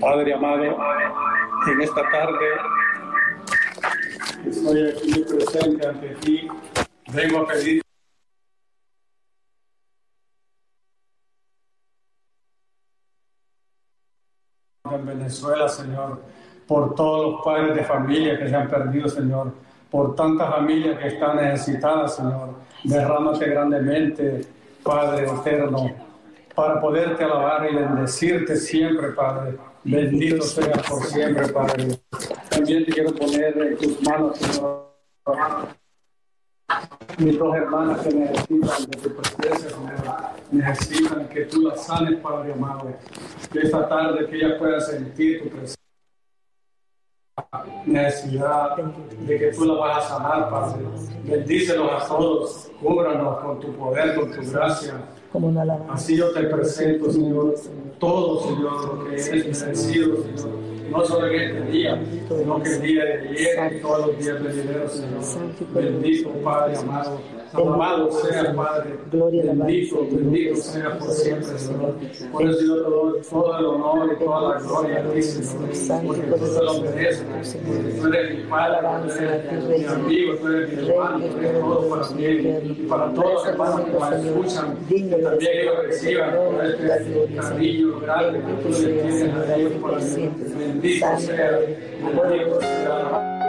Padre amado, en esta tarde estoy aquí presente ante ti. Vengo a pedir en Venezuela, Señor, por todos los padres de familia que se han perdido, Señor, por tantas familias que están necesitadas, Señor. Derrámate grandemente, Padre eterno, para poderte alabar y bendecirte siempre, Padre. Bendito seas por siempre, Padre. También te quiero poner en tus manos, Señor, mis dos hermanas que necesitan de tu presencia, Señor. Necesitan que tú las sanes, Padre amado. Que esta tarde que ellas puedan sentir tu presencia. Necesidad de que tú la vas a sanar, Padre. Bendícelos a todos, cúbranos con tu poder, con tu gracia. Así yo te presento, Señor, todo, Señor, lo que es merecido, Señor, no solo en este día, sino que el día de ayer y todos los días venideros, Señor. Bendito, Padre amado. Amado sea, Padre. Bendito sea por siempre, Señor. Por eso yo te doy todo el honor y toda la gloria a ti, Señor, porque tú te lo mereces, porque tú eres mi Padre, tú eres mi amigo, tú eres mi hermano, tú eres todo para mí y para todos los hermanos que me escuchan, que también ellos reciban por este cariño grande que tú le tienes a ellos para mí. Bendito sea, bendito sea.